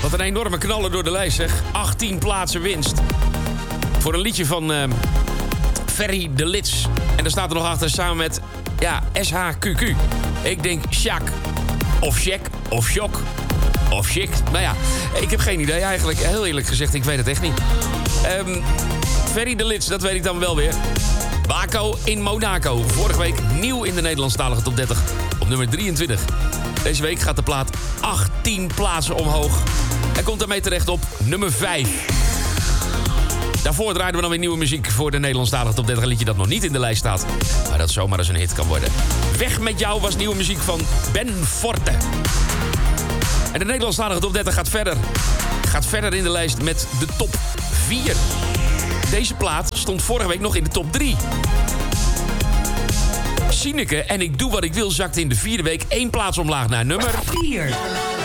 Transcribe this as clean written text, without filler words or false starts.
Wat een enorme knaller door de lijst, zeg. 18 plaatsen winst. Voor een liedje van Ferry de Lits. En daar staat er nog achter samen met, SHQQ. Ik denk Shaq. Of Shaq. Of Shock. Of Chic. Nou ja, ik heb geen idee eigenlijk. Heel eerlijk gezegd, ik weet het echt niet. Ferry de Lits, dat weet ik dan wel weer. Baco in Monaco. Vorige week nieuw in de Nederlandstalige top 30. Op nummer 23. Deze week gaat de plaat 18 plaatsen omhoog. En komt daarmee terecht op nummer 5. Daarvoor draaiden we dan weer nieuwe muziek voor de Nederlandstalige top 30. Een liedje dat nog niet in de lijst staat. Maar dat zomaar eens een hit kan worden. Weg met jou was nieuwe muziek van Ben Forte. En de Nederlandstalige top 30 gaat verder. Gaat verder in de lijst met de top 4. Deze plaat stond vorige week nog in de top 3. Sineke en Ik Doe Wat Ik Wil zakte in de 4e week 1 plaats omlaag naar nummer 4.